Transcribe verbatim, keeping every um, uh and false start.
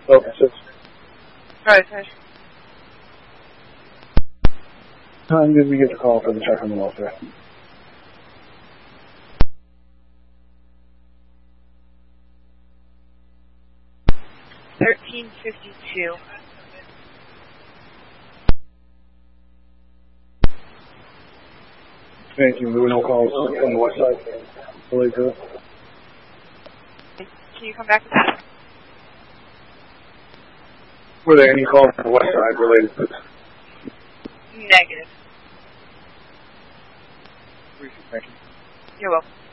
Okay, six. Right, right. Time did we get the call for the check on the welfare? Thirteen fifty-two. Thank you. There were no calls on the west side related to it. Can you come back with that? Were there any calls on the west side related to this? Negative. Thank you. You're welcome.